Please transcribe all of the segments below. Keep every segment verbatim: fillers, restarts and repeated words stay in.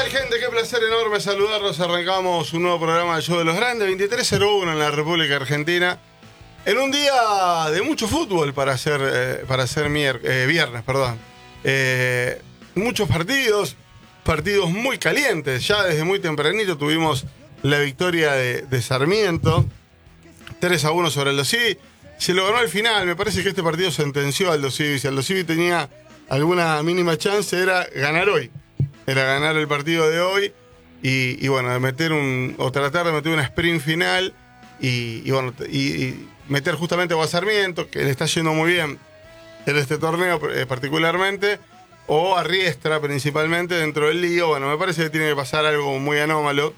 gente? Qué placer enorme saludarlos. Arrancamos un nuevo programa del Show de los Grandes, veintitrés cero uno en la República Argentina. En un día de mucho fútbol para hacer, eh, para hacer mier- eh, viernes, perdón. Eh, muchos partidos, partidos muy calientes. Ya desde muy tempranito tuvimos la victoria de, de Sarmiento, tres a uno sobre el Dosivi. Se lo ganó al final. Me parece que este partido sentenció al Dosivi. Si el Dosivi tenía alguna mínima chance, era ganar hoy. Era ganar el partido de hoy y, y bueno, de meter un, o tratar de meter una sprint final y, y bueno, y, y meter justamente a Sarmiento, que le está yendo muy bien en este torneo eh, particularmente, o a Riestra principalmente dentro del lío. Bueno, me parece que tiene que pasar algo muy anómalo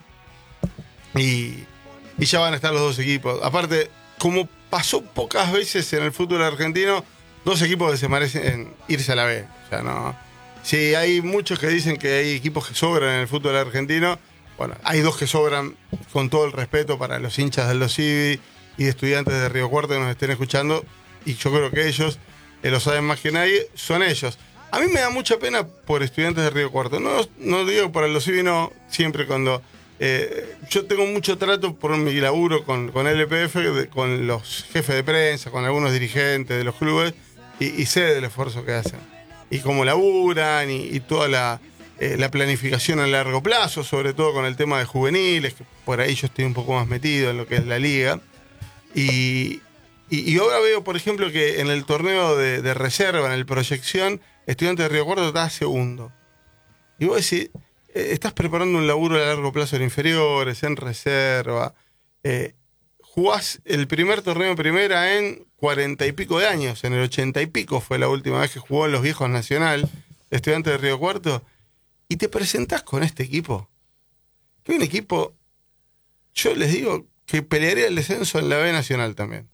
y, y ya van a estar los dos equipos. Aparte, como pasó pocas veces en el fútbol argentino, dos equipos que se merecen irse a la B. O sea, no... Sí, hay muchos que dicen que hay equipos que sobran en el fútbol argentino. Bueno, hay dos que sobran, con todo el respeto para los hinchas del Dosivi y de Estudiantes de Río Cuarto que nos estén escuchando, y yo creo que ellos eh, lo saben más que nadie, son ellos. A mí me da mucha pena por Estudiantes de Río Cuarto. No, no digo por el Dosivi, no, siempre cuando... Eh, yo tengo mucho trato por mi laburo con, con L P F, de, con los jefes de prensa, con algunos dirigentes de los clubes, y, y sé del esfuerzo que hacen. Y cómo laburan y, y toda la, eh, la planificación a largo plazo, sobre todo con el tema de juveniles, que por ahí yo estoy un poco más metido en lo que es la liga. Y, y, y ahora veo, por ejemplo, que en el torneo de, de reserva, en el proyección, Estudiantes de Río Cuarto está segundo. Y vos decís, eh, estás preparando un laburo a largo plazo en inferiores, en reserva. Eh, jugás el primer torneo en primera en cuarenta y pico de años, en el ochenta y pico fue la última vez que jugó en los viejos Nacional, Estudiantes de Río Cuarto, y te presentás con este equipo. Que es un equipo, yo les digo, que pelearía el descenso en la B Nacional también.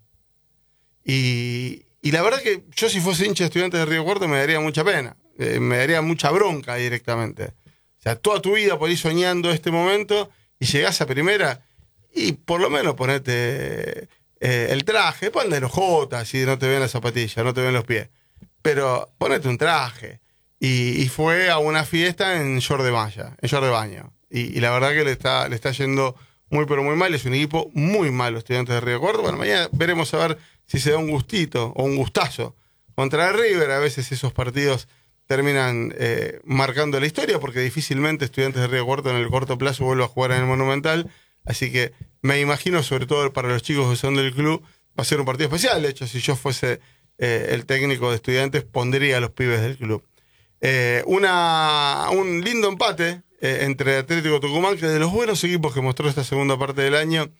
Y, y la verdad que yo si fuese hincha de Estudiantes de Río Cuarto me daría mucha pena, eh, me daría mucha bronca directamente. O sea, toda tu vida por ir soñando este momento y llegás a primera y por lo menos ponete... Eh, el traje, ponle los jotas si no te ven las zapatillas, no te ven los pies. Pero ponete un traje. Y, y fue a una fiesta en short de malla, en short de baño. Y, y la verdad que le está, le está yendo muy pero muy mal. Es un equipo muy malo, Estudiantes de Río Cuarto. Bueno, mañana veremos a ver si se da un gustito o un gustazo contra River. A veces esos partidos terminan eh, marcando la historia, porque difícilmente Estudiantes de Río Cuarto en el corto plazo vuelva a jugar en el Monumental. Así que me imagino, sobre todo para los chicos que son del club, va a ser un partido especial. De hecho, si yo fuese eh, el técnico de Estudiantes, pondría a los pibes del club. Eh, una, un lindo empate eh, entre Atlético Tucumán, que es de los buenos equipos que mostró esta segunda parte del año,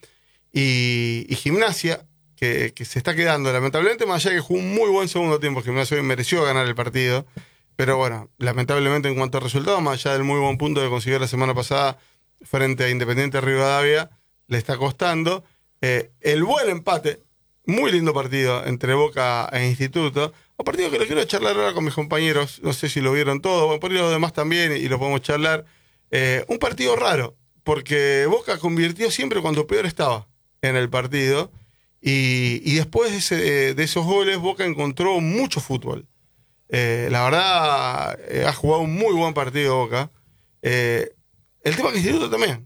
y, y Gimnasia, que, que se está quedando, lamentablemente, más allá de que jugó un muy buen segundo tiempo. Gimnasia hoy mereció ganar el partido, pero bueno, lamentablemente en cuanto a resultados, más allá del muy buen punto que consiguió la semana pasada frente a Independiente Rivadavia, le está costando. Eh, el buen empate, muy lindo partido entre Boca e Instituto, un partido que lo quiero charlar ahora con mis compañeros, no sé si lo vieron todo, bueno, por ahí los demás también, y lo podemos charlar. Eh, un partido raro, porque Boca convirtió siempre cuando peor estaba en el partido, y, y después de, ese, de esos goles, Boca encontró mucho fútbol. Eh, la verdad, eh, ha jugado un muy buen partido Boca. Eh, El tema que Instituto también.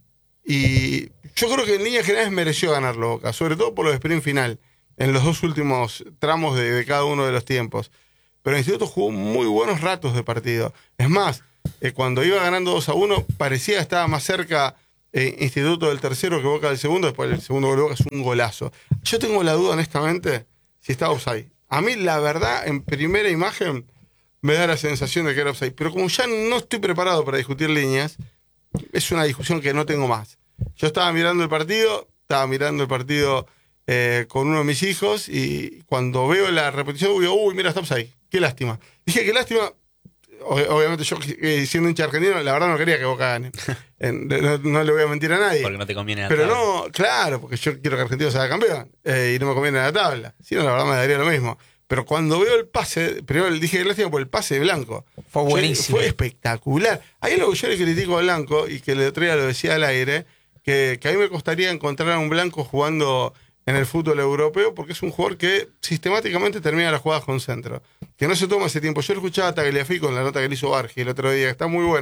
Y yo creo que en líneas generales mereció ganarlo Boca, sobre todo por los sprint final, en los dos últimos tramos de, de cada uno de los tiempos. Pero el Instituto jugó muy buenos ratos de partido. Es más, eh, cuando iba ganando dos a uno, parecía que estaba más cerca eh, Instituto del tercero que Boca del segundo. Después el segundo gol de Boca es un golazo. Yo tengo la duda, honestamente, si está offside. A mí, la verdad, en primera imagen, me da la sensación de que era offside. Pero como ya no estoy preparado para discutir líneas, es una discusión que no tengo más. Yo estaba mirando el partido, estaba mirando el partido eh, con uno de mis hijos, y cuando veo la repetición digo, uy, mira, está offside, qué lástima. Dije, qué lástima, obviamente yo eh, siendo hincha argentino, la verdad no quería que Boca gane. Eh, no, no le voy a mentir a nadie. Porque no te conviene la Pero tabla. no, claro, porque yo quiero que Argentino sea campeón eh, y no me conviene la tabla. Si no, la verdad me daría lo mismo. Pero cuando veo el pase, primero dije que lástima por el pase de Blanco. Fue buenísimo. Fue espectacular. Hay algo que yo le critico a Blanco, y que el otro día lo decía al aire, que, que a mí me costaría encontrar a un Blanco jugando en el fútbol europeo, porque es un jugador que sistemáticamente termina las jugadas con centro, que no se toma ese tiempo. Yo lo escuchaba a Tagliafico en la nota que le hizo Bargi el otro día, que está muy buena,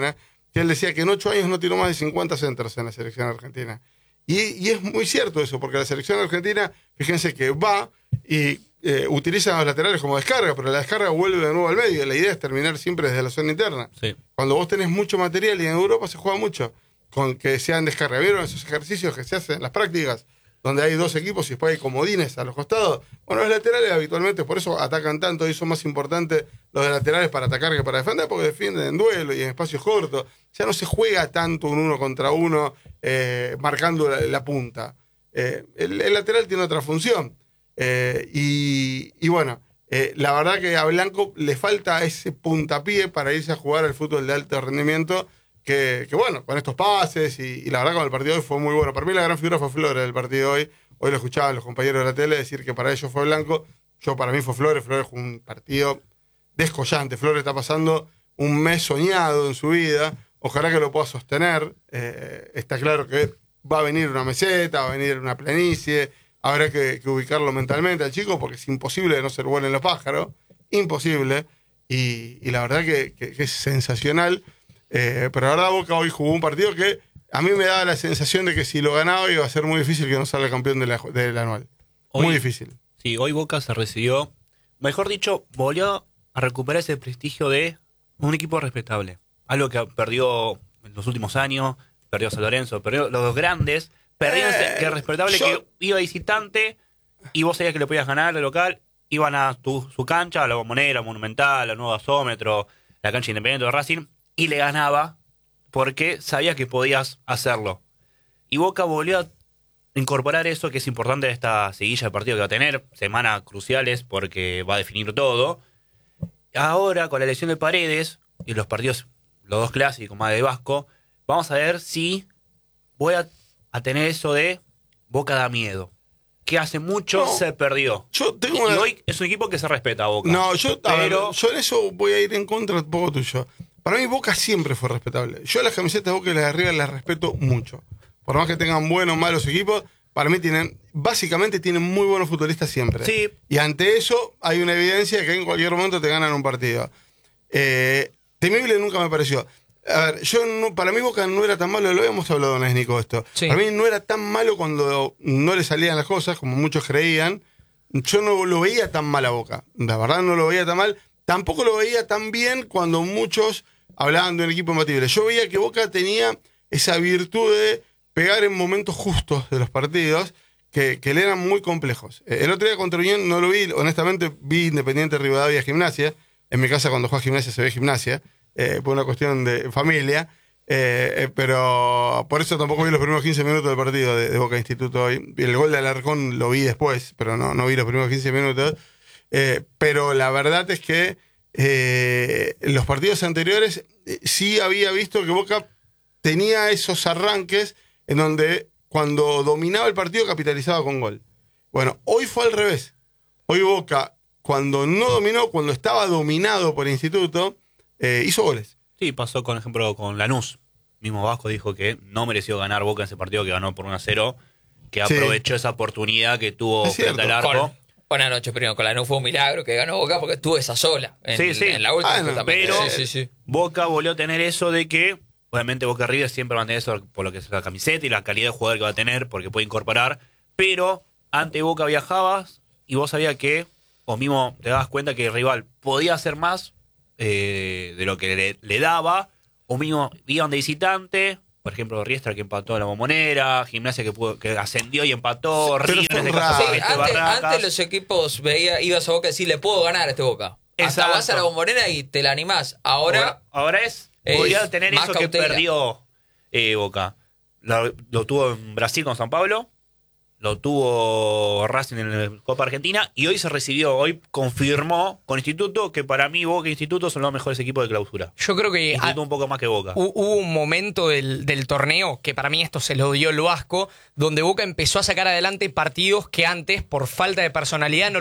que él decía que en ocho años no tiró más de cincuenta centros en la selección argentina. Y, y es muy cierto eso, porque la selección argentina, fíjense que va y eh, utiliza los laterales como descarga, pero la descarga vuelve de nuevo al medio. La idea es terminar siempre desde la zona interna. Sí. Cuando vos tenés mucho material, y en Europa se juega mucho, con que sean descarga. ¿Vieron esos ejercicios que se hacen en las prácticas? Donde hay dos equipos y después hay comodines a los costados. Bueno, los laterales habitualmente, por eso atacan tanto y son más importantes los de laterales para atacar que para defender, porque defienden en duelo y en espacios cortos. Ya no se juega tanto un uno contra uno eh, marcando la, la punta. Eh, el, el lateral tiene otra función. Eh, y, y bueno, eh, la verdad que a Blanco le falta ese puntapié para irse a jugar al fútbol de alto rendimiento. Que, que bueno, con estos pases y, y la verdad con el partido de hoy fue muy bueno. Para mí la gran figura fue Flores del partido de hoy. Hoy lo escuchaban los compañeros de la tele decir que para ellos fue Blanco. Yo para mí fue Flores. Flores fue un partido descollante. Flores está pasando un mes soñado en su vida. Ojalá que lo pueda sostener. Eh, está claro que va a venir una meseta, va a venir una planicie. Habrá que, que ubicarlo mentalmente al chico porque es imposible de no ser bueno en los pájaros. Imposible. Y, y la verdad que, que, que es sensacional. Eh, pero la verdad Boca hoy jugó un partido que a mí me daba la sensación de que si lo ganaba iba a ser muy difícil que no salga campeón de la, del anual. Hoy, muy difícil. Sí, hoy Boca se recibió, mejor dicho, volvió a recuperar ese prestigio de un equipo respetable. Algo que perdió en los últimos años, perdió San Lorenzo, perdió los grandes, perdió eh, ese que es respetable, yo... que iba visitante y vos sabías que le podías ganar de local, iban a tu, su cancha, a la Bombonera, Monumental, a Nuevo Gasómetro, la cancha Independiente de Racing, y le ganaba porque sabía que podías hacerlo. Y Boca volvió a incorporar eso que es importante de esta seguilla de partido que va a tener, semanas cruciales porque va a definir todo. Ahora, con la elección de Paredes y los partidos, los dos clásicos más de Vasco, vamos a ver si voy a, a tener eso de Boca da miedo. Que hace mucho no, se perdió. Yo tengo y una... hoy es un equipo que se respeta a Boca. No, yo, pero... ver, yo en eso voy a ir en contra un poco tuyo. Para mí Boca siempre fue respetable. Yo las camisetas de Boca y las de arriba las respeto mucho. Por más que tengan buenos o malos equipos, para mí tienen, básicamente tienen muy buenos futbolistas siempre. Sí. Y ante eso hay una evidencia de que en cualquier momento te ganan un partido. Eh, temible nunca me pareció. A ver, yo no, para mí Boca no era tan malo, lo habíamos hablado una vez, Nico, esto. Sí. Para mí no era tan malo cuando no le salían las cosas, como muchos creían. Yo no lo veía tan mal a Boca. La verdad no lo veía tan mal. Tampoco lo veía tan bien cuando muchos hablaban de un equipo imbatible. Yo veía que Boca tenía esa virtud de pegar en momentos justos de los partidos que, que le eran muy complejos. El otro día contra Unión no lo vi, honestamente vi Independiente Rivadavia Gimnasia. En mi casa cuando juega Gimnasia se ve Gimnasia, eh, por una cuestión de familia. Eh, eh, pero por eso tampoco vi los primeros quince minutos del partido de, de Boca Instituto hoy. El gol de Alarcón lo vi después, pero no, no vi los primeros quince minutos. Eh, pero la verdad es que eh, en los partidos anteriores eh, sí había visto que Boca tenía esos arranques en donde cuando dominaba el partido capitalizaba con gol. Bueno, hoy fue al revés. Hoy Boca, cuando no dominó, cuando estaba dominado por Instituto, eh, hizo goles. Sí, pasó, por ejemplo, con Lanús. Mismo Vasco dijo que no mereció ganar Boca en ese partido, que ganó por uno a cero, que sí. aprovechó esa oportunidad que tuvo frente al arco. Con, buenas noches, primero. Con Lanús fue un milagro que ganó Boca porque estuvo esa sola en, sí, sí. en la última. Ah, no, pero sí, sí, sí. Boca volvió a tener eso de que, obviamente Boca River siempre va a tener eso por lo que es la camiseta y la calidad de jugador que va a tener, porque puede incorporar, pero ante Boca viajabas y vos sabías que, o mismo te dabas cuenta que el rival podía hacer más eh, de lo que le, le daba, o mismo iban de visitante, por ejemplo Riestra que empató a la Bombonera, Gimnasia que pudo, que ascendió y empató, sí, River en sí, antes, antes los equipos veía, ibas a Boca y decís, le puedo ganar a este Boca. Exacto. Hasta vas a la Bombonera y te la animás. Ahora, ahora, ahora es, es podría tener eso cautela. Que perdió eh, Boca. Lo, lo tuvo en Brasil con San Pablo, lo tuvo Racing en la Copa Argentina y hoy se recibió, hoy confirmó con Instituto que para mí Boca e Instituto son los mejores equipos de clausura. Yo creo que Instituto a, un poco más que Boca. Hubo un momento del, del torneo, que para mí esto se lo dio el Vasco, donde Boca empezó a sacar adelante partidos que antes, por falta de personalidad, no